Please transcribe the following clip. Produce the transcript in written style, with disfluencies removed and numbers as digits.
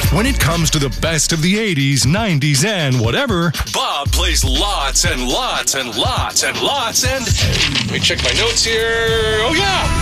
When it comes to the best of the 80s, 90s, and whatever, Bob plays lots and lots and lots and lots and... Let me check my notes here. Oh, yeah.